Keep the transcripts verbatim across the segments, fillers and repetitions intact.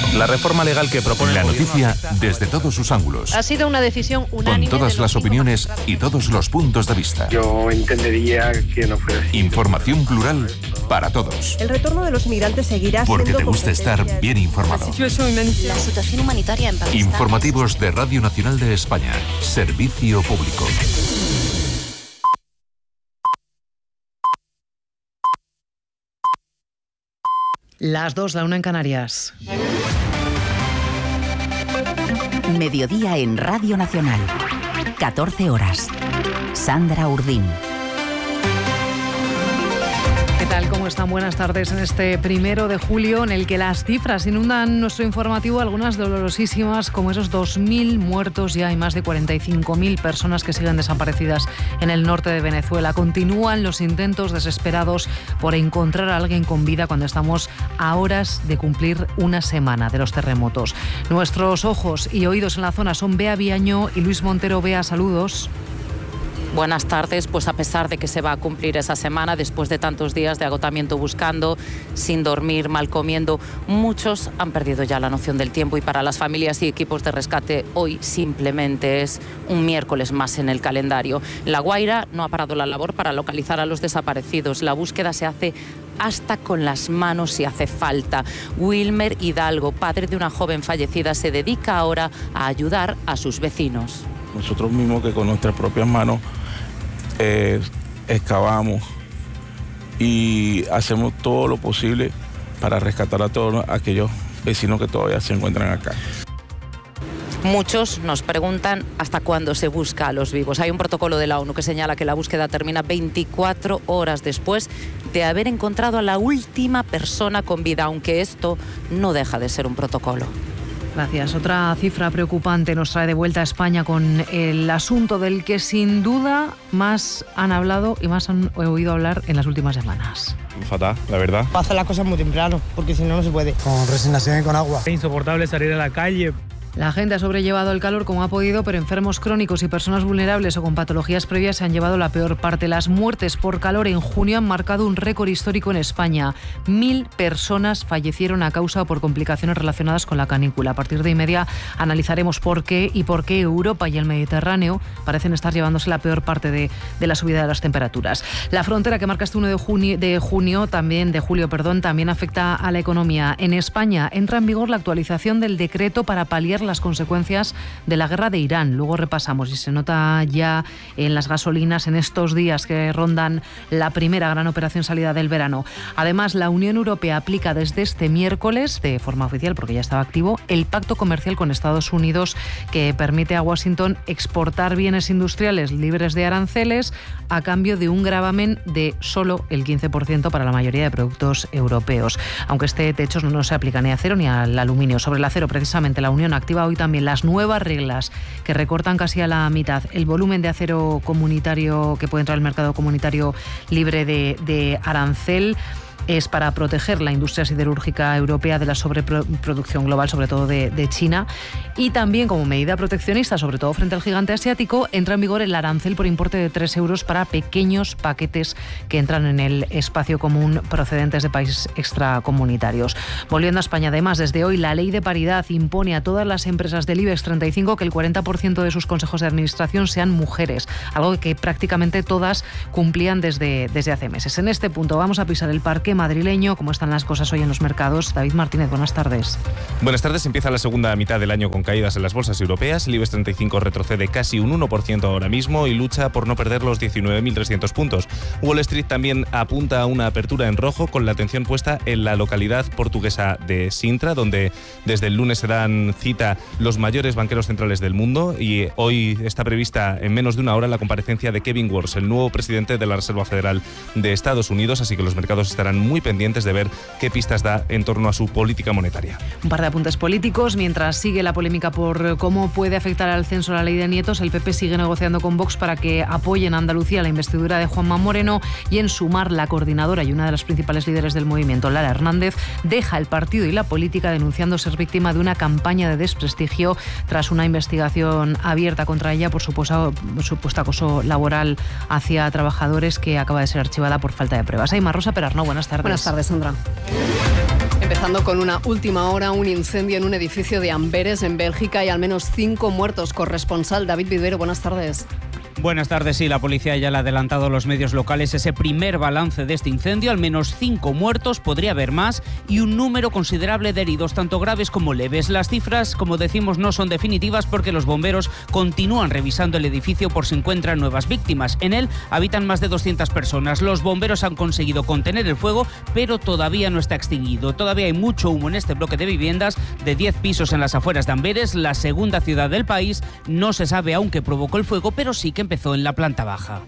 La reforma legal que propone la noticia desde todos sus ángulos. Ha sido una decisión unánime. Con todas de las opiniones y todos los puntos de vista. Yo entendería que no fuera así. Información plural para todos. El retorno de los migrantes seguirá siendo Porque te gusta estar bien informado. La situación humanitaria en Pakistán. Informativos de Radio Nacional de España. Servicio público. Las dos, la una en Canarias. Mediodía en Radio Nacional. catorce horas. Sandra Urdín. ¿Qué tal? ¿Cómo están? Buenas tardes en este primero de julio en el que las cifras inundan nuestro informativo, algunas dolorosísimas, como esos dos mil muertos ya y más de cuarenta y cinco mil personas que siguen desaparecidas en el norte de Venezuela. Continúan los intentos desesperados por encontrar a alguien con vida cuando estamos a horas de cumplir una semana de los terremotos. Nuestros ojos y oídos en la zona son Bea Viaño y Luis Montero. Bea, saludos. Buenas tardes. Pues a pesar de que se va a cumplir esa semana, después de tantos días de agotamiento buscando, sin dormir, mal comiendo, muchos han perdido ya la noción del tiempo y para las familias y equipos de rescate hoy simplemente es un miércoles más en el calendario. La Guaira no ha parado la labor para localizar a los desaparecidos. La búsqueda se hace hasta con las manos si hace falta. Wilmer Hidalgo, padre de una joven fallecida, se dedica ahora a ayudar a sus vecinos. Nosotros mismos que con nuestras propias manos eh, excavamos y hacemos todo lo posible para rescatar a todos aquellos vecinos que todavía se encuentran acá. Muchos nos preguntan hasta cuándo se busca a los vivos. Hay un protocolo de la ONU que señala que la búsqueda termina veinticuatro horas después de haber encontrado a la última persona con vida, aunque esto no deja de ser un protocolo. Gracias. Otra cifra preocupante nos trae de vuelta a España con el asunto del que sin duda más han hablado y más han oído hablar en las últimas semanas. Fatal, la verdad. Hacer las cosas muy temprano, porque si no, no se puede. Con resignación y con agua. Es insoportable salir a la calle. La gente ha sobrellevado el calor como ha podido, pero enfermos crónicos y personas vulnerables o con patologías previas se han llevado la peor parte. Las muertes por calor en junio han marcado un récord histórico en España. Mil personas fallecieron a causa o por complicaciones relacionadas con la canícula. A partir de y media analizaremos por qué y por qué Europa y el Mediterráneo parecen estar llevándose la peor parte de, de la subida de las temperaturas. La frontera que marca este uno de junio, de junio también de julio, perdón, también afecta a la economía. En España entra en vigor la actualización del decreto para paliar las consecuencias de la guerra de Irán. Luego repasamos y se nota ya en las gasolinas en estos días que rondan la primera gran operación salida del verano. Además, la Unión Europea aplica desde este miércoles, de forma oficial porque ya estaba activo, el pacto comercial con Estados Unidos que permite a Washington exportar bienes industriales libres de aranceles a cambio de un gravamen de solo el quince por ciento para la mayoría de productos europeos. Aunque este techo no se aplica ni a acero ni al aluminio. Sobre el acero, precisamente, la Unión activa hoy también las nuevas reglas que recortan casi a la mitad el volumen de acero comunitario que puede entrar al mercado comunitario libre de, de arancel. Es para proteger la industria siderúrgica europea de la sobreproducción global, sobre todo de, de China. Y también como medida proteccionista, sobre todo frente al gigante asiático, entra en vigor el arancel por importe de tres euros para pequeños paquetes que entran en el espacio común procedentes de países extracomunitarios. Volviendo a España, además, desde hoy la ley de paridad impone a todas las empresas del IBEX treinta y cinco que el cuarenta por ciento de sus consejos de administración sean mujeres, algo que prácticamente todas cumplían desde, desde hace meses. En este punto vamos a pisar el parque madrileño. ¿Cómo están las cosas hoy en los mercados? David Martínez, buenas tardes. Buenas tardes. Empieza la segunda mitad del año con caídas en las bolsas europeas. El IBEX treinta y cinco retrocede casi un uno por ciento ahora mismo y lucha por no perder los diecinueve mil trescientos puntos. Wall Street también apunta a una apertura en rojo con la atención puesta en la localidad portuguesa de Sintra, donde desde el lunes se dan cita los mayores banqueros centrales del mundo y hoy está prevista en menos de una hora la comparecencia de Kevin Warsh, el nuevo presidente de la Reserva Federal de Estados Unidos, así que los mercados estarán muy pendientes de ver qué pistas da en torno a su política monetaria. Un par de apuntes políticos. Mientras sigue la polémica por cómo puede afectar al censo la ley de nietos, el P P sigue negociando con Vox para que apoyen a Andalucía la investidura de Juanma Moreno y en Sumar, la coordinadora y una de las principales líderes del movimiento, Lara Hernández, deja el partido y la política denunciando ser víctima de una campaña de desprestigio tras una investigación abierta contra ella por supuesto, supuesto acoso laboral hacia trabajadores que acaba de ser archivada por falta de pruebas. Aymar Rosa Perarnau, buenas tardes. Buenas tardes, Sandra. Empezando con una última hora, un incendio en un edificio de Amberes, en Bélgica, y al menos cinco muertos. Corresponsal David Vivero, buenas tardes. Buenas tardes. Sí, la policía ya le ha adelantado a los medios locales ese primer balance de este incendio. Al menos cinco muertos, podría haber más, y un número considerable de heridos, tanto graves como leves. Las cifras, como decimos, no son definitivas porque los bomberos continúan revisando el edificio por si encuentran nuevas víctimas. En él habitan más de doscientas personas. Los bomberos han conseguido contener el fuego, pero todavía no está extinguido. Todavía hay mucho humo en este bloque de viviendas de diez pisos en las afueras de Amberes, la segunda ciudad del país. No se sabe aún qué provocó el fuego, pero sí que empezó en la planta baja.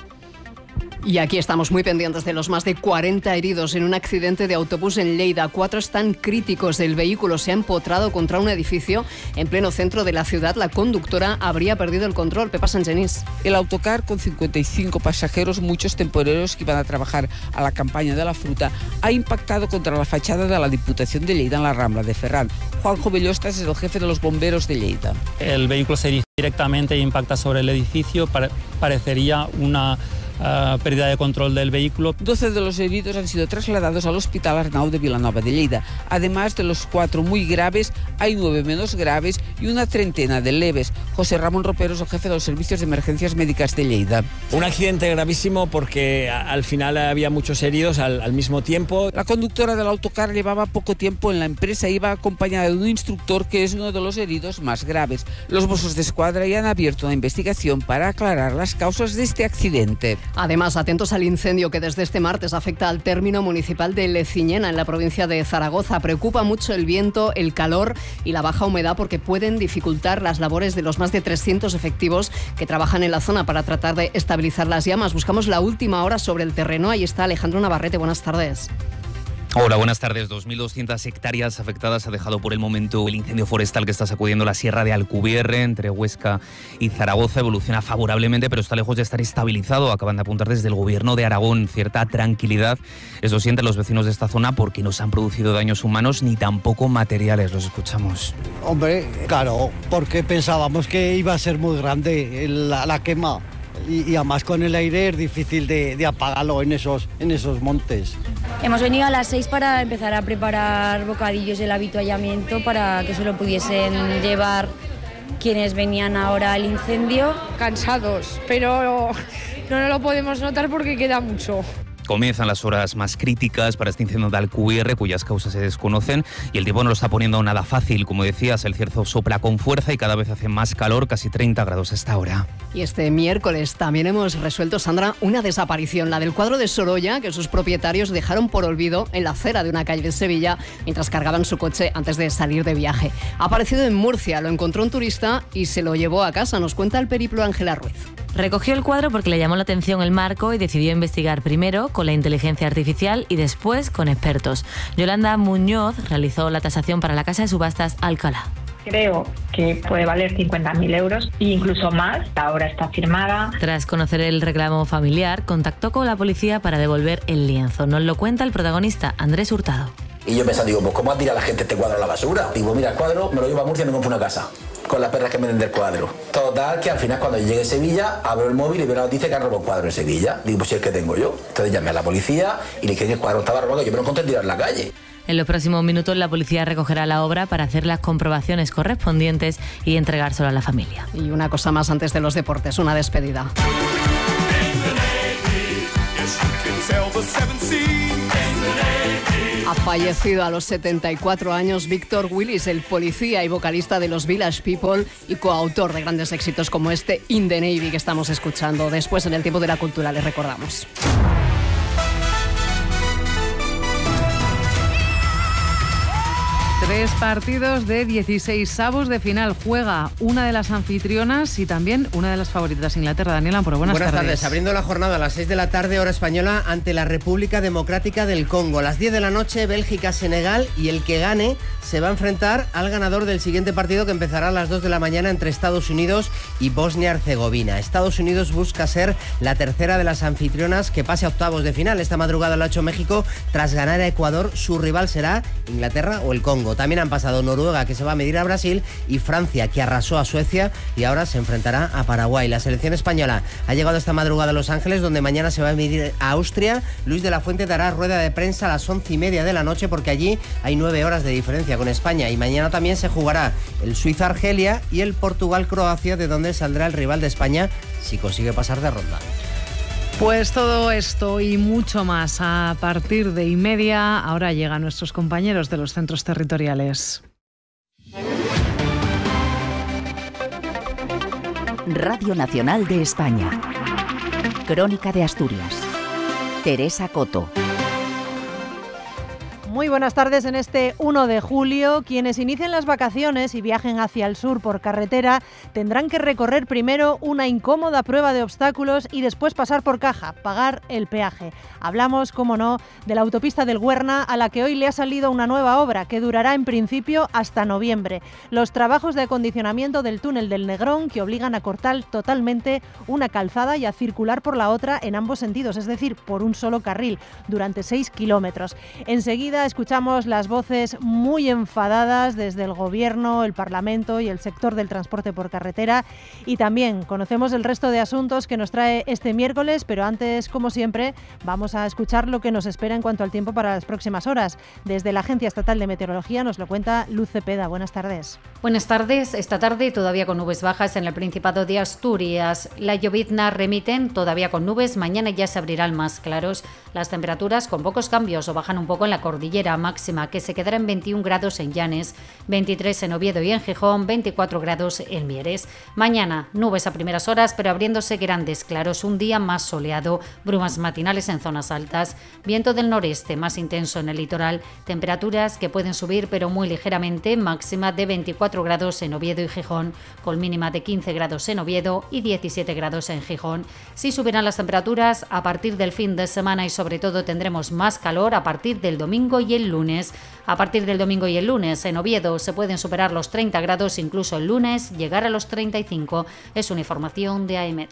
Y aquí estamos muy pendientes de los más de cuarenta heridos en un accidente de autobús en Lleida. Cuatro están críticos. El vehículo se ha empotrado contra un edificio en pleno centro de la ciudad. La conductora habría perdido el control. Pepa Sangenís. El autocar, con cincuenta y cinco pasajeros, muchos temporeros que iban a trabajar a la campaña de la fruta, ha impactado contra la fachada de la Diputación de Lleida en la Rambla de Ferran. Juanjo Bellostas es el jefe de los bomberos de Lleida. El vehículo se dirige directamente e impacta sobre el edificio. Parecería una Uh, pérdida de control del vehículo. doce de los heridos han sido trasladados al Hospital Arnau de Vilanova de Lleida. Además de los cuatro muy graves, hay nueve menos graves y una treintena de leves. José Ramón Ropero es el jefe de los servicios de emergencias médicas de Lleida. Un accidente gravísimo porque al final había muchos heridos al, al mismo tiempo. La conductora del autocar llevaba poco tiempo en la empresa, iba acompañada de un instructor que es uno de los heridos más graves. Los Mossos de Escuadra ya han abierto una investigación para aclarar las causas de este accidente. Además, atentos al incendio que desde este martes afecta al término municipal de Leciñena, en la provincia de Zaragoza. Preocupa mucho el viento, el calor y la baja humedad porque pueden dificultar las labores de los más de trescientos efectivos que trabajan en la zona para tratar de estabilizar las llamas. Buscamos la última hora sobre el terreno. Ahí está Alejandro Navarrete. Buenas tardes. Hola, buenas tardes. dos mil doscientas hectáreas afectadas ha dejado por el momento el incendio forestal que está sacudiendo la sierra de Alcubierre, entre Huesca y Zaragoza. Evoluciona favorablemente, pero está lejos de estar estabilizado. Acaban de apuntar desde el Gobierno de Aragón cierta tranquilidad. Eso sienten los vecinos de esta zona porque no se han producido daños humanos ni tampoco materiales. Los escuchamos. Hombre, claro, porque pensábamos que iba a ser muy grande la, la quema. Y, y además con el aire es difícil de, de apagarlo en esos, en esos montes. Hemos venido a las seis para empezar a preparar bocadillos del avituallamiento para que se lo pudiesen llevar quienes venían ahora al incendio. Cansados, pero no lo podemos notar porque queda mucho. Comienzan las horas más críticas para este incendio de Alcubierre, cuyas causas se desconocen, y el tiempo no lo está poniendo nada fácil. Como decías, el cierzo sopla con fuerza y cada vez hace más calor, casi treinta grados a esta hora. Y este miércoles también hemos resuelto, Sandra, una desaparición, la del cuadro de Sorolla, que sus propietarios dejaron por olvido en la acera de una calle de Sevilla mientras cargaban su coche antes de salir de viaje. Ha aparecido en Murcia, lo encontró un turista y se lo llevó a casa. Nos cuenta el periplo Ángela Ruiz. Recogió el cuadro porque le llamó la atención el marco y decidió investigar primero con la inteligencia artificial y después con expertos. Yolanda Muñoz realizó la tasación para la casa de subastas Alcalá. Creo que puede valer cincuenta mil euros e incluso más. La obra está firmada. Tras conocer el reclamo familiar, contactó con la policía para devolver el lienzo. Nos lo cuenta el protagonista, Andrés Hurtado. Y yo pensando, digo, pues ¿cómo tira la gente este cuadro a la basura? Digo, mira, el cuadro me lo llevo a Murcia y me compro una casa con las perras que me den del cuadro. Total, que al final cuando llegue a Sevilla, abro el móvil y veo la noticia que han robado un cuadro en Sevilla. Digo, pues si es el que tengo yo. Entonces llamé a la policía y le dije que el cuadro estaba robado, yo me lo encontré tirado en la calle. En los próximos minutos la policía recogerá la obra para hacer las comprobaciones correspondientes y entregárselo a la familia. Y una cosa más antes de los deportes, una despedida. Ha fallecido a los setenta y cuatro años Víctor Willis, el policía y vocalista de los Village People y coautor de grandes éxitos como este In the Navy que estamos escuchando. Después, en el tiempo de la cultura, les recordamos. Tres partidos de dieciséis avos de final. Juega una de las anfitrionas y también una de las favoritas, Inglaterra. Daniel Amparo, buenas, buenas tardes. tardes. Abriendo la jornada a las seis de la tarde, hora española, ante la República Democrática del Congo. A las diez de la noche, Bélgica-Senegal, y el que gane se va a enfrentar al ganador del siguiente partido que empezará a las dos de la mañana entre Estados Unidos y Bosnia-Herzegovina. Estados Unidos busca ser la tercera de las anfitrionas que pase a octavos de final. Esta madrugada lo ha hecho México tras ganar a Ecuador. Su rival será Inglaterra o el Congo. También han pasado Noruega, que se va a medir a Brasil, y Francia, que arrasó a Suecia y ahora se enfrentará a Paraguay. La selección española ha llegado esta madrugada a Los Ángeles, donde mañana se va a medir a Austria. Luis de la Fuente dará rueda de prensa a las once y media de la noche, porque allí hay nueve horas de diferencia con España. Y mañana también se jugará el Suiza-Argelia y el Portugal-Croacia, de donde saldrá el rival de España si consigue pasar de ronda. Pues todo esto y mucho más a partir de y media. Ahora llegan nuestros compañeros de los centros territoriales. Radio Nacional de España. Crónica de Asturias. Teresa Coto. Muy buenas tardes en este uno de julio. Quienes inicien las vacaciones y viajen hacia el sur por carretera tendrán que recorrer primero una incómoda prueba de obstáculos y después pasar por caja, pagar el peaje. Hablamos, como no, de la autopista del Güerna, a la que hoy le ha salido una nueva obra que durará en principio hasta noviembre. Los trabajos de acondicionamiento del túnel del Negrón, que obligan a cortar totalmente una calzada y a circular por la otra en ambos sentidos, es decir, por un solo carril, durante seis kilómetros. Enseguida escuchamos las voces muy enfadadas desde el Gobierno, el Parlamento y el sector del transporte por carretera, y también conocemos el resto de asuntos que nos trae este miércoles, pero antes, como siempre, vamos a escuchar lo que nos espera en cuanto al tiempo para las próximas horas. Desde la Agencia Estatal de Meteorología nos lo cuenta Luz Cepeda. Buenas tardes. Buenas tardes. Esta tarde todavía con nubes bajas en el Principado de Asturias. La llovizna remiten todavía con nubes. Mañana ya se abrirán más claros. Las temperaturas con pocos cambios o bajan un poco en la cordillera máxima, que se quedará en veintiún grados en Llanes, veintitrés en Oviedo y en Gijón, veinticuatro grados en Mieres. Mañana nubes a primeras horas, pero abriéndose grandes claros, un día más soleado, brumas matinales en zonas altas, viento del noreste más intenso en el litoral, temperaturas que pueden subir pero muy ligeramente, máxima de veinticuatro grados en Oviedo y Gijón, con mínima de quince grados en Oviedo y diecisiete grados en Gijón. Sí subirán las temperaturas a partir del fin de semana y sobre todo tendremos más calor a partir del domingo y el lunes. A partir del domingo y el lunes en Oviedo se pueden superar los treinta grados, incluso el lunes llegar a los treinta y cinco. Es una información de AEMET.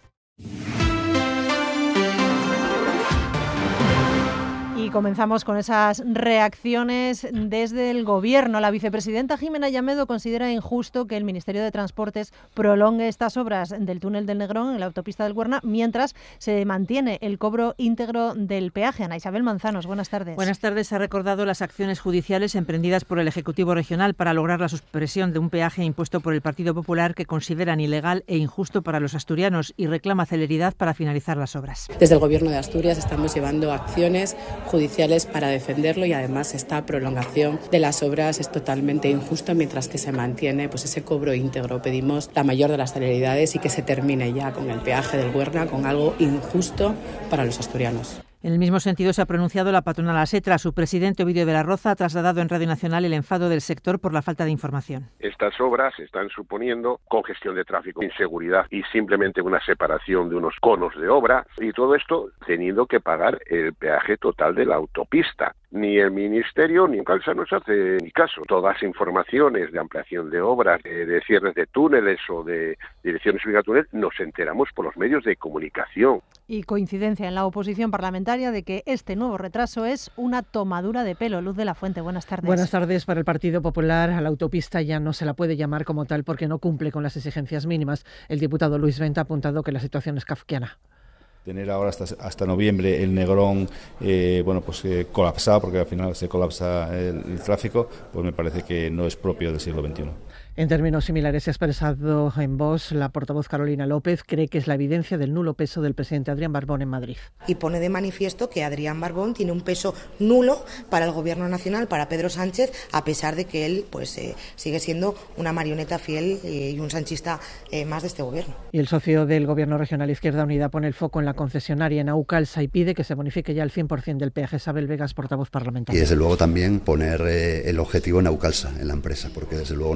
Y comenzamos con esas reacciones desde el Gobierno. La vicepresidenta Jimena Llamedo considera injusto que el Ministerio de Transportes prolongue estas obras del túnel del Negrón en la autopista del Güerna mientras se mantiene el cobro íntegro del peaje. Ana Isabel Manzanos, buenas tardes. Buenas tardes. Ha recordado las acciones judiciales emprendidas por el Ejecutivo Regional para lograr la supresión de un peaje impuesto por el Partido Popular que consideran ilegal e injusto para los asturianos y reclama celeridad para finalizar las obras. Desde el Gobierno de Asturias estamos llevando acciones judiciales para defenderlo y además esta prolongación de las obras es totalmente injusta mientras que se mantiene pues ese cobro íntegro. Pedimos la mayor de las celeridades y que se termine ya con el peaje del Güerna, con algo injusto para los asturianos. En el mismo sentido se ha pronunciado la patronal ASETRA. Su presidente Ovidio de la Roza ha trasladado en Radio Nacional el enfado del sector por la falta de información. Estas obras están suponiendo congestión de tráfico, inseguridad y simplemente una separación de unos conos de obra, y todo esto teniendo que pagar el peaje total de la autopista. Ni el Ministerio ni Calsa nos hace ni caso. Todas las informaciones de ampliación de obras, de cierres de túneles o de direcciones obligatorias nos enteramos por los medios de comunicación. Y coincidencia en la oposición parlamentaria de que este nuevo retraso es una tomadura de pelo. Luz de la Fuente, buenas tardes. Buenas tardes. Para el Partido Popular, a la autopista ya no se la puede llamar como tal porque no cumple con las exigencias mínimas. El diputado Luis Venta ha apuntado que la situación es kafkiana. Tener ahora hasta, hasta noviembre el Negrón eh, bueno, pues, eh, colapsado, porque al final se colapsa el, el tráfico, pues me parece que no es propio del siglo veintiuno. En términos similares se ha expresado en Vox la portavoz Carolina López. Cree que es la evidencia del nulo peso del presidente Adrián Barbón en Madrid. Y pone de manifiesto que Adrián Barbón tiene un peso nulo para el Gobierno Nacional, para Pedro Sánchez, a pesar de que él pues eh, sigue siendo una marioneta fiel eh, y un sanchista eh, más de este Gobierno. Y el socio del Gobierno regional Izquierda Unida pone el foco en la concesionaria en Aucalsa y pide que se bonifique ya el cien por ciento del peaje. Isabel Vegas, portavoz parlamentaria. Y desde luego también poner eh, el objetivo en Aucalsa, en la empresa, porque desde luego no está prestando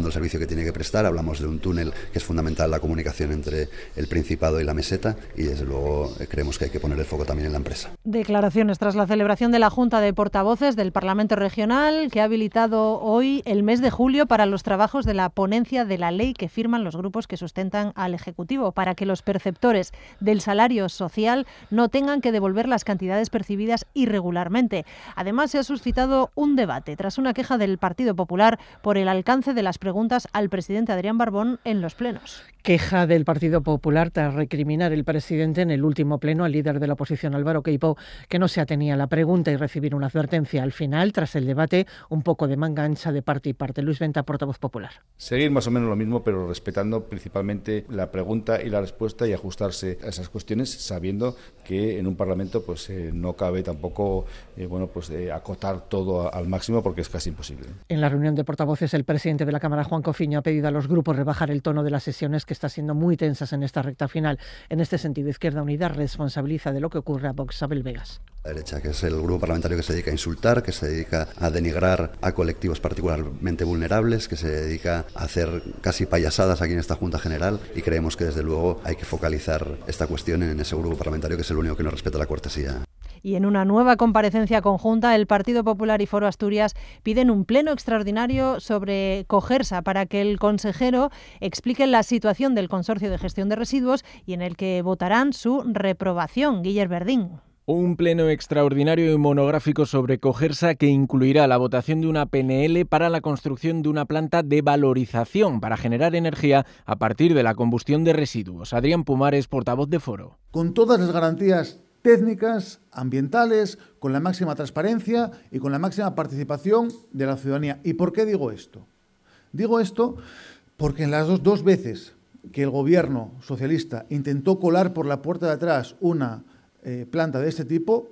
prestando el servicio que tiene que prestar. Hablamos de un túnel que es fundamental la comunicación entre el Principado y la meseta y desde luego creemos que hay que poner el foco también en la empresa. Declaraciones tras la celebración de la Junta de Portavoces del Parlamento Regional, que ha habilitado hoy el mes de julio para los trabajos de la ponencia de la ley que firman los grupos que sustentan al Ejecutivo, para que los perceptores del salario social no tengan que devolver las cantidades percibidas irregularmente. Además, se ha suscitado un debate tras una queja del Partido Popular por el alcance de las preguntas al presidente Adrián Barbón en los plenos. Queja del Partido Popular tras recriminar el presidente en el último pleno al líder de la oposición, Álvaro Queipo, que no se atenía a la pregunta y recibir una advertencia. Al final, tras el debate, un poco de manga ancha de parte y parte. Luis Venta, portavoz popular. Seguir más o menos lo mismo, pero respetando principalmente la pregunta y la respuesta y ajustarse a esas cuestiones, sabiendo que en un Parlamento pues eh, no cabe tampoco eh, bueno pues eh, acotar todo a, al máximo, porque es casi imposible. En la reunión de portavoces, el presidente de la Cámara, Juan Cofiño, ha pedido a los grupos rebajar el tono de las sesiones, que está siendo muy tensas en esta recta final. En este sentido, Izquierda Unida responsabiliza de lo que ocurre a Vox. Abel Vegas. La derecha, que es el grupo parlamentario que se dedica a insultar, que se dedica a denigrar a colectivos particularmente vulnerables, que se dedica a hacer casi payasadas aquí en esta Junta General, y creemos que desde luego hay que focalizar esta cuestión en ese grupo parlamentario que es el único que no respeta la cortesía. Y en una nueva comparecencia conjunta, el Partido Popular y Foro Asturias piden un pleno extraordinario sobre Cogersa para que el consejero explique la situación del Consorcio de Gestión de Residuos y en el que votarán su reprobación. Guiller Verdín. Un pleno extraordinario y monográfico sobre Cogersa, que incluirá la votación de una P N L para la construcción de una planta de valorización para generar energía a partir de la combustión de residuos. Adrián Pumares, portavoz de Foro. Con todas las garantías técnicas, ambientales, con la máxima transparencia y con la máxima participación de la ciudadanía. ¿Y por qué digo esto? Digo esto porque en las dos, dos veces que el gobierno socialista intentó colar por la puerta de atrás una eh, planta de este tipo,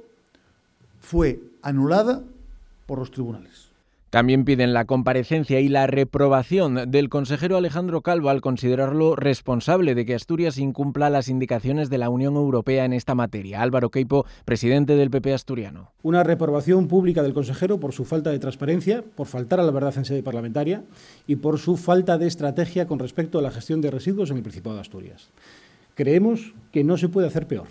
fue anulada por los tribunales. También piden la comparecencia y la reprobación del consejero Alejandro Calvo al considerarlo responsable de que Asturias incumpla las indicaciones de la Unión Europea en esta materia. Álvaro Queipo, presidente del P P asturiano. Una reprobación pública del consejero por su falta de transparencia, por faltar a la verdad en sede parlamentaria y por su falta de estrategia con respecto a la gestión de residuos en el Principado de Asturias. Creemos que no se puede hacer peor.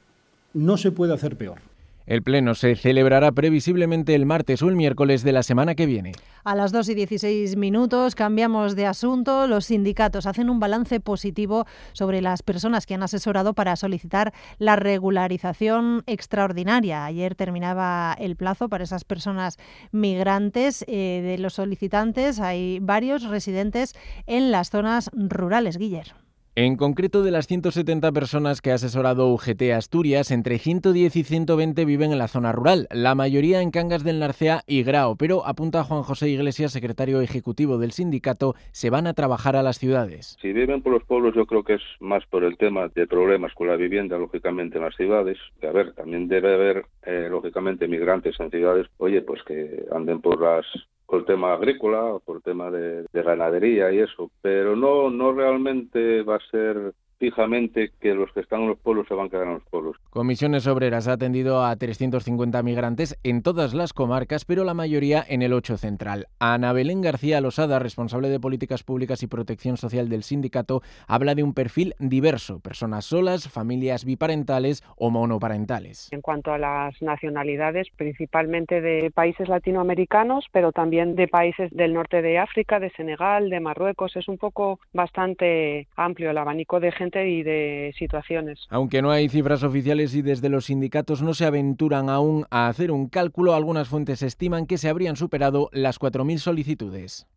No se puede hacer peor. El pleno se celebrará previsiblemente el martes o el miércoles de la semana que viene. A las dos y dieciséis minutos cambiamos de asunto. Los sindicatos hacen un balance positivo sobre las personas que han asesorado para solicitar la regularización extraordinaria. Ayer terminaba el plazo para esas personas migrantes. Eh, de los solicitantes hay varios residentes en las zonas rurales. Guiller. En concreto, de las ciento setenta personas que ha asesorado U G T Asturias, entre ciento diez y ciento veinte viven en la zona rural, la mayoría en Cangas del Narcea y Grao, pero apunta Juan José Iglesias, secretario ejecutivo del sindicato, se van a trabajar a las ciudades. Si viven por los pueblos, yo creo que es más por el tema de problemas con la vivienda, lógicamente, en las ciudades. Que, a ver, también debe haber, eh, lógicamente, migrantes en ciudades, oye, pues que anden por las... por el tema agrícola, por el tema de, de ganadería y eso, pero no no realmente va a ser fijamente que los que están en los pueblos se van a quedar en los pueblos. Comisiones Obreras ha atendido a trescientos cincuenta migrantes en todas las comarcas, pero la mayoría en el ocho central. Ana Belén García Losada, responsable de Políticas Públicas y Protección Social del sindicato, habla de un perfil diverso, personas solas, familias biparentales o monoparentales. En cuanto a las nacionalidades, principalmente de países latinoamericanos, pero también de países del norte de África, de Senegal, de Marruecos. Es un poco bastante amplio el abanico de gente y de situaciones. Aunque no hay cifras oficiales y desde los sindicatos no se aventuran aún a hacer un cálculo, algunas fuentes estiman que se habrían superado las cuatro mil solicitudes.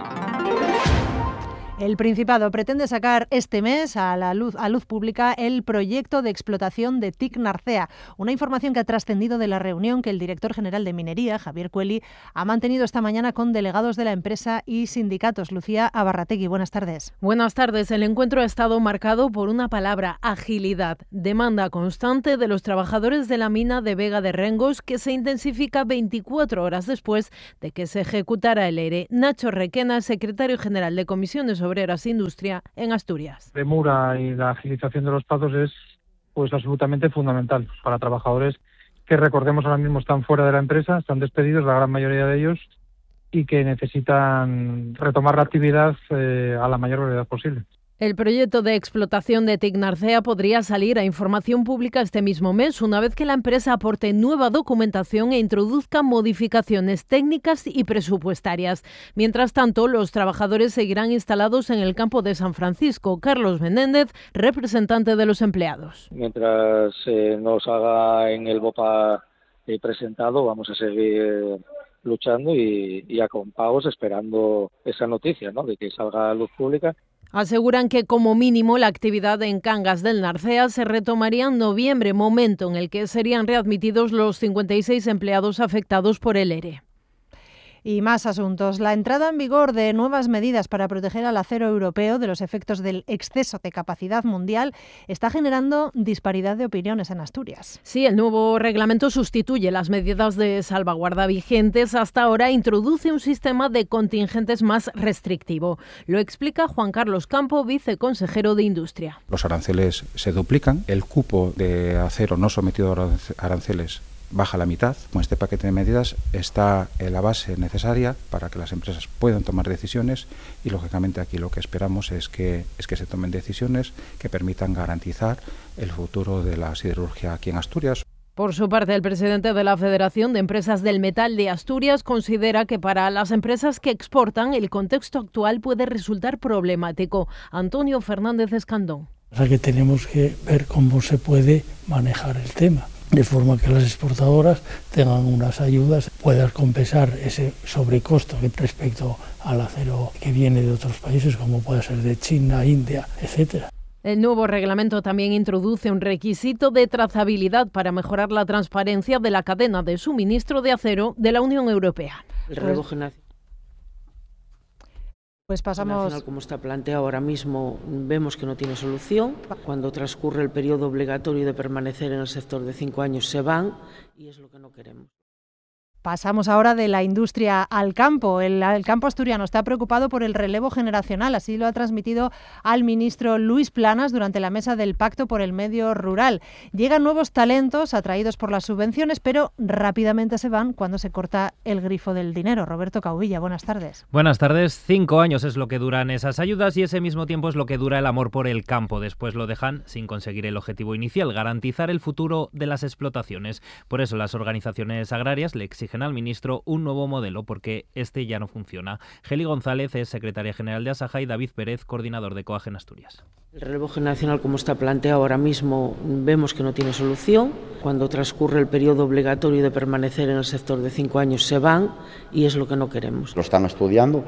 El Principado pretende sacar este mes a la luz, a luz pública el proyecto de explotación de T I C Narcea, una información que ha trascendido de la reunión que el director general de Minería, Javier Cueli, ha mantenido esta mañana con delegados de la empresa y sindicatos. Lucía Abarrategui, buenas tardes. Buenas tardes. El encuentro ha estado marcado por una palabra: agilidad. Demanda constante de los trabajadores de la mina de Vega de Rengos, que se intensifica veinticuatro horas después de que se ejecutara el ERE. Nacho Requena, secretario general de Comisiones Obreras e Industria en Asturias. La demora y la agilización de los plazos es pues absolutamente fundamental para trabajadores que, recordemos, ahora mismo están fuera de la empresa, están despedidos, la gran mayoría de ellos, y que necesitan retomar la actividad eh, a la mayor brevedad posible. El proyecto de explotación de Tecnarcea podría salir a información pública este mismo mes, una vez que la empresa aporte nueva documentación e introduzca modificaciones técnicas y presupuestarias. Mientras tanto, los trabajadores seguirán instalados en el campo de San Francisco. Carlos Menéndez, representante de los empleados. Mientras eh, no salga en el BOPA eh, presentado, vamos a seguir luchando y, y a compagos esperando esa noticia, ¿no?, de que salga a luz pública. Aseguran que como mínimo la actividad en Cangas del Narcea se retomaría en noviembre, momento en el que serían readmitidos los cincuenta y seis empleados afectados por el ERE. Y más asuntos. La entrada en vigor de nuevas medidas para proteger al acero europeo de los efectos del exceso de capacidad mundial está generando disparidad de opiniones en Asturias. Sí, el nuevo reglamento sustituye las medidas de salvaguarda vigentes. Hasta ahora introduce un sistema de contingentes más restrictivo. Lo explica Juan Carlos Campo, viceconsejero de Industria. Los aranceles se duplican. El cupo de acero no sometido a aranceles baja la mitad. Con este paquete de medidas está la base necesaria para que las empresas puedan tomar decisiones y, lógicamente, aquí lo que esperamos es que, es que se tomen decisiones que permitan garantizar el futuro de la siderurgia aquí en Asturias. Por su parte, el presidente de la Federación de Empresas del Metal de Asturias considera que para las empresas que exportan el contexto actual puede resultar problemático. Antonio Fernández Escandón. O sea que tenemos que ver cómo se puede manejar el tema, de forma que las exportadoras tengan unas ayudas, puedan compensar ese sobrecosto respecto al acero que viene de otros países, como puede ser de China, India, etcétera. El nuevo reglamento también introduce un requisito de trazabilidad para mejorar la transparencia de la cadena de suministro de acero de la Unión Europea. El relevo generacional. Pues pasamos. Como está planteado ahora mismo, vemos que no tiene solución. Cuando transcurre el periodo obligatorio de permanecer en el sector de cinco años, se van y es lo que no queremos. Pasamos ahora de la industria al campo. El, el campo asturiano está preocupado por el relevo generacional, así lo ha transmitido al ministro Luis Planas durante la mesa del Pacto por el Medio Rural. Llegan nuevos talentos atraídos por las subvenciones, pero rápidamente se van cuando se corta el grifo del dinero. Roberto Caubilla, buenas tardes. Buenas tardes. Cinco años es lo que duran esas ayudas y ese mismo tiempo es lo que dura el amor por el campo. Después lo dejan sin conseguir el objetivo inicial, garantizar el futuro de las explotaciones. Por eso las organizaciones agrarias le exigen al ministro un nuevo modelo porque este ya no funciona. Geli González es secretaria general de Asaja y David Pérez, coordinador de COAG en Asturias. El relevo generacional, como está planteado ahora mismo, vemos que no tiene solución. Cuando transcurre el periodo obligatorio de permanecer en el sector de cinco años, se van y es lo que no queremos. Lo están estudiando.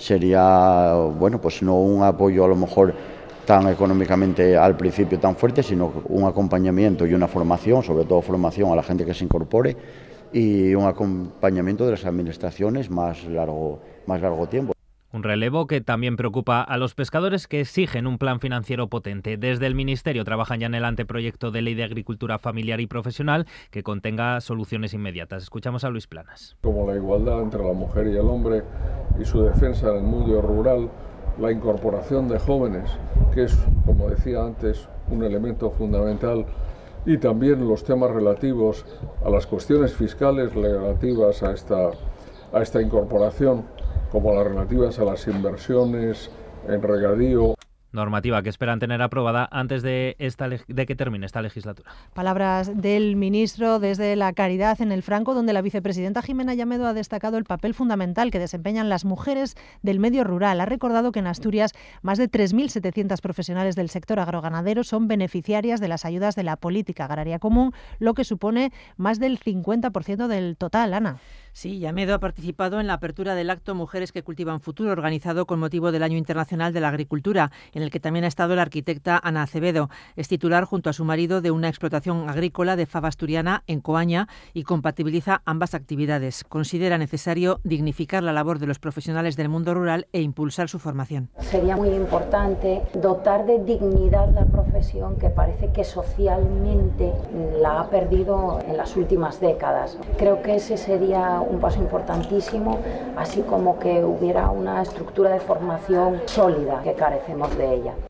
Sería, bueno, pues no un apoyo a lo mejor tan económicamente al principio tan fuerte, sino un acompañamiento y una formación, sobre todo formación a la gente que se incorpore, y un acompañamiento de las administraciones más largo, más largo tiempo. Un relevo que también preocupa a los pescadores, que exigen un plan financiero potente. Desde el Ministerio trabajan ya en el anteproyecto de Ley de Agricultura Familiar y Profesional que contenga soluciones inmediatas. Escuchamos a Luis Planas. Como la igualdad entre la mujer y el hombre y su defensa en el mundo rural, la incorporación de jóvenes, que es, como decía antes, un elemento fundamental, y también los temas relativos a las cuestiones fiscales relativas a esta, a esta incorporación, como las relativas a las inversiones en regadío. Normativa que esperan tener aprobada antes de, esta, de que termine esta legislatura. Palabras del ministro desde La Caridad en el Franco, donde la vicepresidenta Jimena Llamedo ha destacado el papel fundamental que desempeñan las mujeres del medio rural. Ha recordado que en Asturias más de tres mil setecientos profesionales del sector agroganadero son beneficiarias de las ayudas de la política agraria común, lo que supone más del cincuenta por ciento del total. Ana. Sí, Llamedo ha participado en la apertura del acto Mujeres que Cultivan Futuro, organizado con motivo del Año Internacional de la Agricultura, en el que también ha estado la arquitecta Ana Acevedo. Es titular, junto a su marido, de una explotación agrícola de fava asturiana en Coaña y compatibiliza ambas actividades. Considera necesario dignificar la labor de los profesionales del mundo rural e impulsar su formación. Sería muy importante dotar de dignidad la profesión, que parece que socialmente la ha perdido en las últimas décadas. Creo que ese sería un paso importantísimo, así como que hubiera una estructura de formación sólida, que carecemos de ella.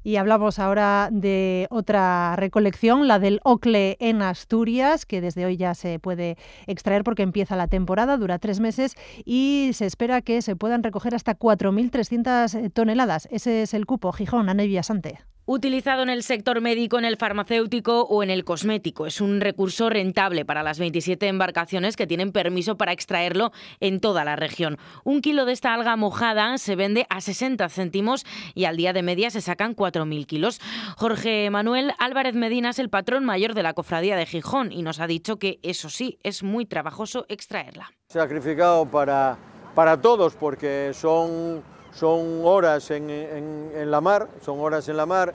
Y hablamos ahora de otra recolección, la del ocle en Asturias, que desde hoy ya se puede extraer porque empieza la temporada, dura tres meses y se espera que se puedan recoger hasta cuatro mil trescientas toneladas. Ese es el cupo. Gijón, Ana Villasante. Utilizado en el sector médico, en el farmacéutico o en el cosmético. Es un recurso rentable para las veintisiete embarcaciones que tienen permiso para extraerlo en toda la región. Un kilo de esta alga mojada se vende a sesenta céntimos y al día de media se sacan cuatro mil kilos. Jorge Manuel Álvarez Medina es el patrón mayor de la cofradía de Gijón y nos ha dicho que, eso sí, es muy trabajoso extraerla. Sacrificado para, para todos porque son... Son horas en, en, en la mar, son horas en la mar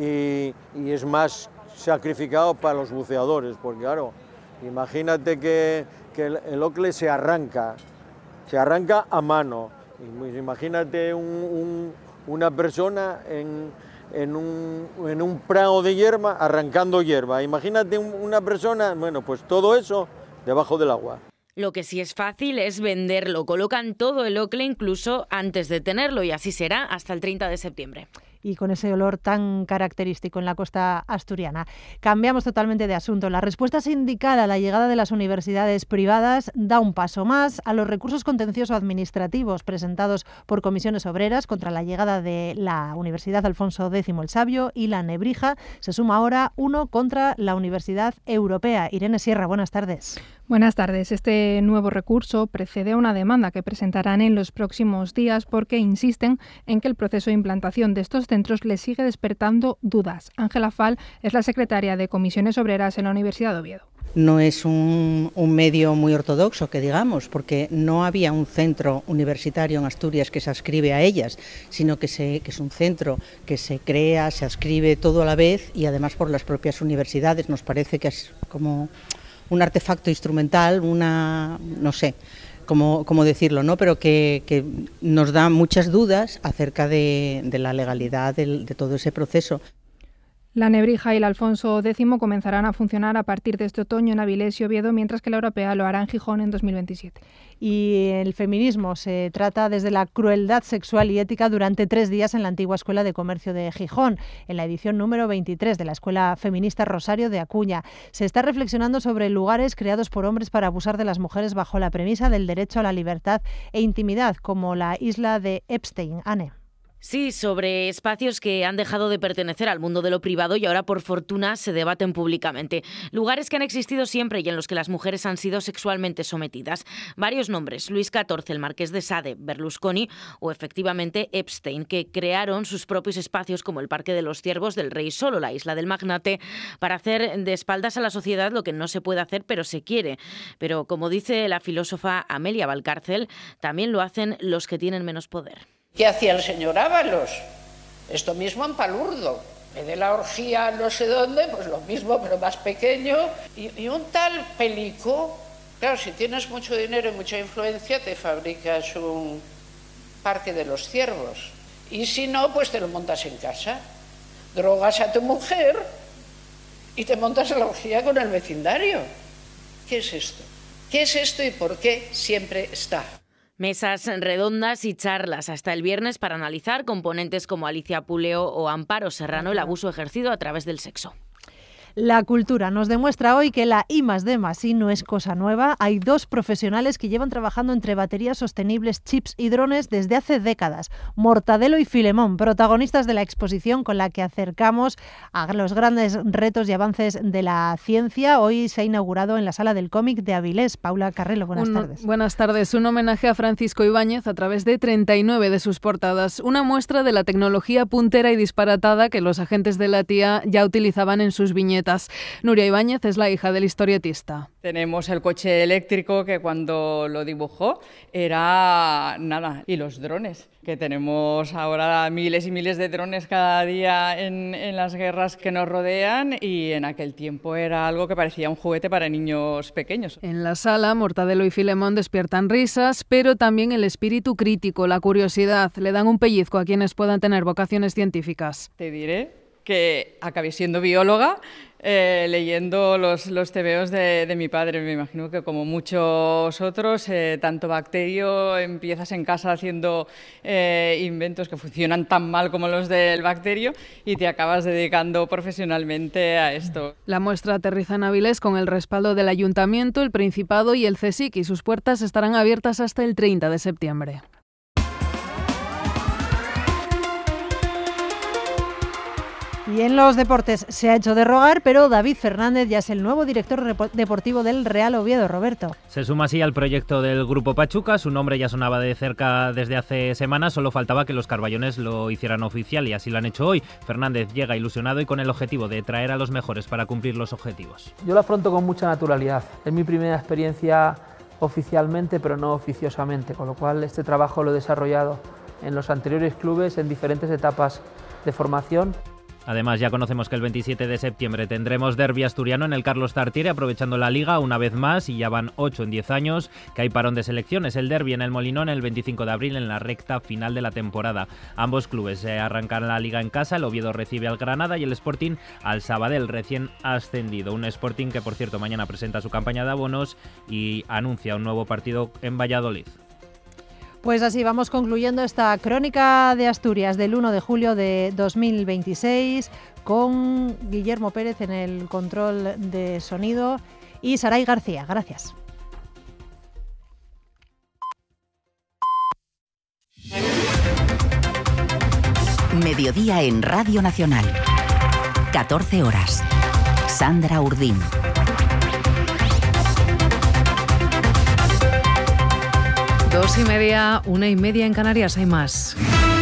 y, y es más sacrificado para los buceadores, porque claro, imagínate que, que el, el ocle se arranca, se arranca a mano. Imagínate un, un, una persona en, en, un, en un prado de hierba arrancando hierba. Imagínate un, una persona, bueno, pues todo eso debajo del agua. Lo que sí es fácil es venderlo. Colocan todo el ocle incluso antes de tenerlo y así será hasta el treinta de septiembre. Y con ese olor tan característico en la costa asturiana. Cambiamos totalmente de asunto. La respuesta sindical a la llegada de las universidades privadas da un paso más a los recursos contencioso-administrativos presentados por comisiones obreras contra la llegada de la Universidad Alfonso X el Sabio y la Nebrija. Se suma ahora uno contra la Universidad Europea. Irene Sierra, buenas tardes. Buenas tardes. Este nuevo recurso precede a una demanda que presentarán en los próximos días porque insisten en que el proceso de implantación de estos centros les sigue despertando dudas. Ángela Fal es la secretaria de Comisiones Obreras en la Universidad de Oviedo. No es un, un medio muy ortodoxo, que digamos, porque no había un centro universitario en Asturias que se adscribe a ellas, sino que, se, que es un centro que se crea, se adscribe todo a la vez y además por las propias universidades. Nos parece que es como un artefacto instrumental, una, no sé cómo, cómo decirlo, ¿no? Pero que, que nos da muchas dudas acerca de, de la legalidad de, de todo ese proceso. La Nebrija y el Alfonso X comenzarán a funcionar a partir de este otoño en Avilés y Oviedo, mientras que la Europea lo hará en Gijón en dos mil veintisiete. Y el feminismo se trata desde la crueldad sexual y ética durante tres días en la antigua Escuela de Comercio de Gijón, en la edición número veintitrés de la Escuela Feminista Rosario de Acuña. Se está reflexionando sobre lugares creados por hombres para abusar de las mujeres bajo la premisa del derecho a la libertad e intimidad, como la isla de Epstein. Anne. Sí, sobre espacios que han dejado de pertenecer al mundo de lo privado y ahora, por fortuna, se debaten públicamente. Lugares que han existido siempre y en los que las mujeres han sido sexualmente sometidas. Varios nombres: Luis catorce, el Marqués de Sade, Berlusconi o, efectivamente, Epstein, que crearon sus propios espacios como el Parque de los Ciervos del Rey Sol o la Isla del Magnate para hacer de espaldas a la sociedad lo que no se puede hacer, pero se quiere. Pero, como dice la filósofa Amelia Valcárcel, también lo hacen los que tienen menos poder. ¿Qué hacía el señor Ábalos? Esto mismo en Palurdo. En de la orgía no sé dónde, pues lo mismo, pero más pequeño. Y, y un tal Pelico, claro, si tienes mucho dinero y mucha influencia, te fabricas un parque de los ciervos. Y si no, pues te lo montas en casa. Drogas a tu mujer y te montas la orgía con el vecindario. ¿Qué es esto? ¿Qué es esto y por qué siempre está? Mesas redondas y charlas hasta el viernes para analizar con ponentes como Alicia Puleo o Amparo Serrano el abuso ejercido a través del sexo. La cultura nos demuestra hoy que la I más D más I no es cosa nueva. Hay dos profesionales que llevan trabajando entre baterías sostenibles, chips y drones desde hace décadas. Mortadelo y Filemón, protagonistas de la exposición con la que acercamos a los grandes retos y avances de la ciencia. Hoy se ha inaugurado en la Sala del Cómic de Avilés. Paula Carrelo, buenas Un, tardes. Buenas tardes. Un homenaje a Francisco Ibáñez a través de treinta y nueve de sus portadas. Una muestra de la tecnología puntera y disparatada que los agentes de la T I A ya utilizaban en sus viñetas. Nuria Ibáñez es la hija del historietista. Tenemos el coche eléctrico que cuando lo dibujó era nada, y los drones, que tenemos ahora miles y miles de drones cada día en, en las guerras que nos rodean, y en aquel tiempo era algo que parecía un juguete para niños pequeños. En la sala, Mortadelo y Filemón despiertan risas, pero también el espíritu crítico, la curiosidad, le dan un pellizco a quienes puedan tener vocaciones científicas. Te diré que acabé siendo bióloga, eh, leyendo los, los tebeos de, de mi padre. Me imagino que como muchos otros, eh, tanto bacterio, empiezas en casa haciendo eh, inventos que funcionan tan mal como los del bacterio y te acabas dedicando profesionalmente a esto. La muestra aterriza en Avilés con el respaldo del Ayuntamiento, el Principado y el CSIC, y sus puertas estarán abiertas hasta el treinta de septiembre. Y en los deportes se ha hecho de rogar, pero David Fernández ya es el nuevo director deportivo del Real Oviedo. Roberto. Se suma así al proyecto del Grupo Pachuca. Su nombre ya sonaba de cerca desde hace semanas. Solo faltaba que los carballones lo hicieran oficial y así lo han hecho hoy. Fernández llega ilusionado y con el objetivo de traer a los mejores para cumplir los objetivos. Yo lo afronto con mucha naturalidad. Es mi primera experiencia oficialmente, pero no oficiosamente, con lo cual este trabajo lo he desarrollado en los anteriores clubes en diferentes etapas de formación. Además, ya conocemos que el veintisiete de septiembre tendremos derbi asturiano en el Carlos Tartiere, aprovechando la Liga una vez más, y ya van ocho en diez años, que hay parón de selecciones. El derbi en el Molinón el veinticinco de abril, en la recta final de la temporada. Ambos clubes eh, arrancan la Liga en casa. El Oviedo recibe al Granada y el Sporting al Sabadell, recién ascendido. Un Sporting que, por cierto, mañana presenta su campaña de abonos y anuncia un nuevo partido en Valladolid. Pues así vamos concluyendo esta crónica de Asturias del uno de julio de dos mil veintiséis con Guillermo Pérez en el control de sonido y Saray García. Gracias. Mediodía en Radio Nacional. catorce horas. Sandra Urdín. Dos y media, una y media en Canarias, hay más.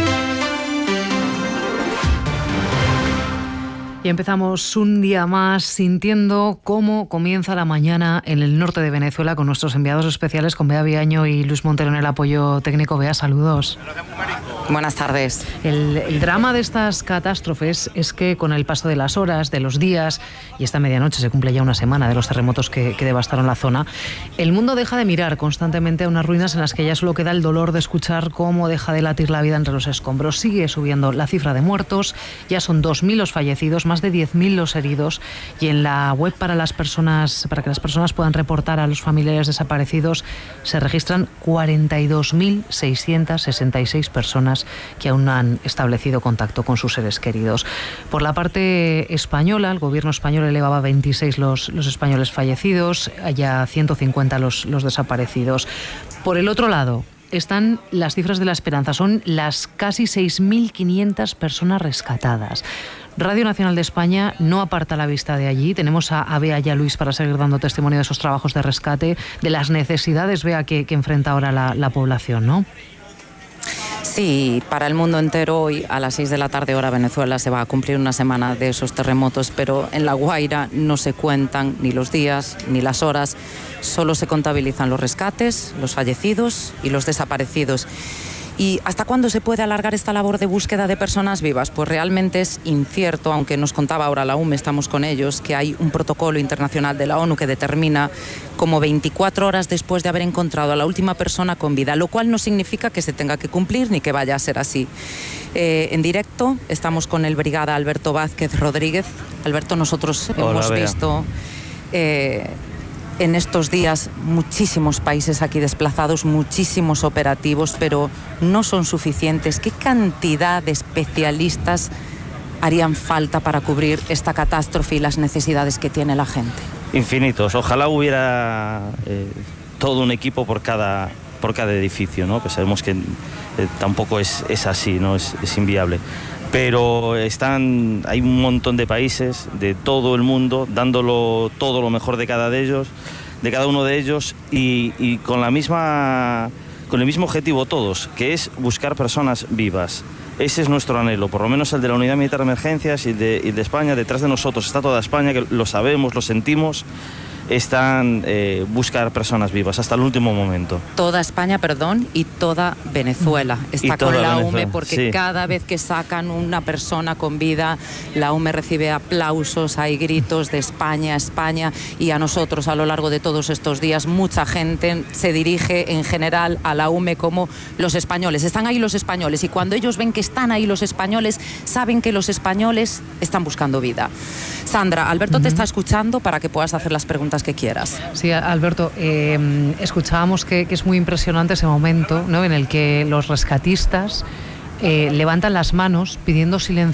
Y empezamos un día más sintiendo cómo comienza la mañana en el norte de Venezuela con nuestros enviados especiales, con Bea Viaño y Luis Montero en el apoyo técnico. Bea, saludos. Buenas tardes. El, el drama de estas catástrofes es que con el paso de las horas, de los días, y esta medianoche se cumple ya una semana de los terremotos que, que devastaron la zona, el mundo deja de mirar constantemente a unas ruinas en las que ya solo queda el dolor de escuchar cómo deja de latir la vida entre los escombros. Sigue subiendo la cifra de muertos, ya son dos mil los fallecidos, más de diez mil los heridos, y en la web para las personas, para que las personas puedan reportar a los familiares desaparecidos, se registran cuarenta y dos mil seiscientas sesenta y seis personas que aún no han establecido contacto con sus seres queridos. Por la parte española, el gobierno español elevaba a veintiséis los, los españoles fallecidos, ya ciento cincuenta los, los desaparecidos. Por el otro lado están las cifras de la esperanza, son las casi seis mil quinientas personas rescatadas. Radio Nacional de España no aparta la vista de allí. Tenemos a, a Bea y a Luis para seguir dando testimonio de esos trabajos de rescate, de las necesidades, Bea, que, que enfrenta ahora la, la población, ¿no? Sí, para el mundo entero hoy a las seis de la tarde hora Venezuela se va a cumplir una semana de esos terremotos, pero en La Guaira no se cuentan ni los días ni las horas, solo se contabilizan los rescates, los fallecidos y los desaparecidos. ¿Y hasta cuándo se puede alargar esta labor de búsqueda de personas vivas? Pues realmente es incierto, aunque nos contaba ahora la U M E, estamos con ellos, que hay un protocolo internacional de la ONU que determina como veinticuatro horas después de haber encontrado a la última persona con vida, lo cual no significa que se tenga que cumplir ni que vaya a ser así. Eh, en directo estamos con el brigada Alberto Vázquez Rodríguez. Alberto, nosotros Hola, hemos Bea. visto... Eh, en estos días muchísimos países aquí desplazados, muchísimos operativos, pero no son suficientes. ¿Qué cantidad de especialistas harían falta para cubrir esta catástrofe y las necesidades que tiene la gente? Infinitos. Ojalá hubiera eh, todo un equipo por cada, por cada edificio, ¿no? Pues sabemos que eh, tampoco es, es así, ¿no? Es, es inviable. Pero están, hay un montón de países de todo el mundo dándolo todo lo mejor de cada de ellos, de cada uno de ellos y, y con la misma, con el mismo objetivo todos, que es buscar personas vivas. Ese es nuestro anhelo, por lo menos el de la Unidad Militar de Emergencias y de, y de España. Detrás de nosotros está toda España, que lo sabemos, lo sentimos. están eh, buscar personas vivas hasta el último momento. Toda España, perdón, y toda Venezuela está toda con la Venezuela, U M E, porque sí. cada vez que sacan una persona con vida, la U M E recibe aplausos, hay gritos de España, España, y a nosotros a lo largo de todos estos días mucha gente se dirige en general a la U M E como los españoles. Están ahí los españoles, y cuando ellos ven que están ahí los españoles, saben que los españoles están buscando vida. Sandra, Alberto uh-huh. te está escuchando para que puedas hacer las preguntas que quieras. Sí, Alberto, eh, escuchábamos que, que es muy impresionante ese momento, ¿no?, en el que los rescatistas eh, levantan las manos pidiendo silencio